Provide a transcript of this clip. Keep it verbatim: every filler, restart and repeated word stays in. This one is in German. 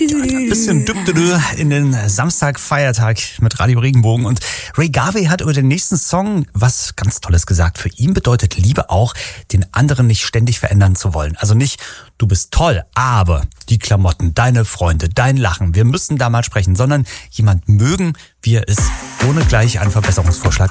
Ein bisschen dübdüdü in den Samstag-Feiertag mit Radio Regenbogen. Und Ray Garvey hat über den nächsten Song was ganz Tolles gesagt. Für ihn bedeutet Liebe auch, den anderen nicht ständig verändern zu wollen. Also nicht, du bist toll, aber die Klamotten, deine Freunde, dein Lachen, wir müssen da mal sprechen, sondern jemand mögen, wie er ist, ohne gleich einen Verbesserungsvorschlag